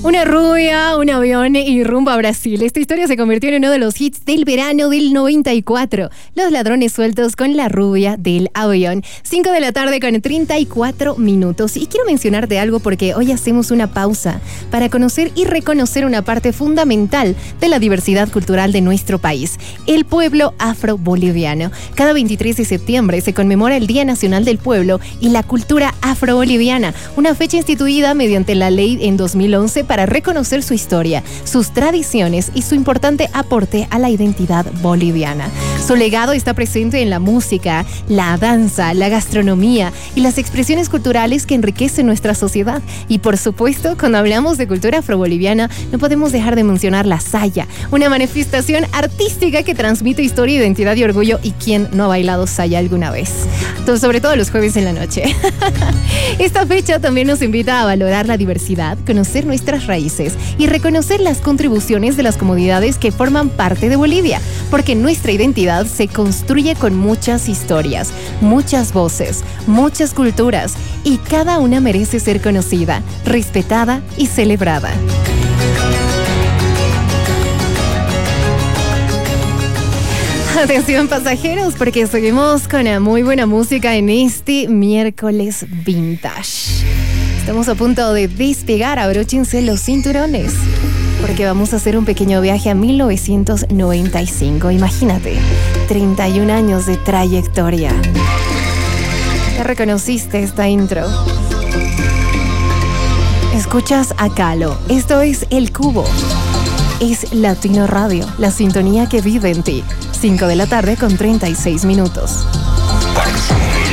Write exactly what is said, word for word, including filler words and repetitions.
Una rubia, un avión y rumbo a Brasil. Esta historia se convirtió en uno de los hits del verano del noventa y cuatro. Los ladrones sueltos con la rubia del avión. cinco de la tarde con treinta y cuatro minutos. Y quiero mencionarte algo porque hoy hacemos una pausa para conocer y reconocer una parte fundamental de la diversidad cultural de nuestro país, el pueblo afro-boliviano. Cada veintitrés de septiembre se conmemora el Día Nacional del Pueblo y la Cultura Afro-Boliviana, una fecha instituida mediante la ley en dos mil once para para reconocer su historia, sus tradiciones y su importante aporte a la identidad boliviana. Su legado está presente en la música, la danza, la gastronomía y las expresiones culturales que enriquecen nuestra sociedad. Y por supuesto, cuando hablamos de cultura afroboliviana, no podemos dejar de mencionar la saya, una manifestación artística que transmite historia, identidad y orgullo. ¿Y quién no ha bailado saya alguna vez? Entonces, sobre todo los jueves en la noche. Esta fecha también nos invita a valorar la diversidad, conocer nuestras raíces y reconocer las contribuciones de las comunidades que forman parte de Bolivia, porque nuestra identidad se construye con muchas historias, muchas voces, muchas culturas, y cada una merece ser conocida, respetada y celebrada. Atención pasajeros, porque seguimos con muy buena música en este miércoles vintage. Estamos a punto de despegar, abróchense los cinturones, porque vamos a hacer un pequeño viaje a mil novecientos noventa y cinco. Imagínate, treinta y un años de trayectoria. ¿Ya reconociste esta intro? Escuchas a Calo. Esto es El Cubo. Es Latino Radio, la sintonía que vive en ti. cinco de la tarde con treinta y seis minutos.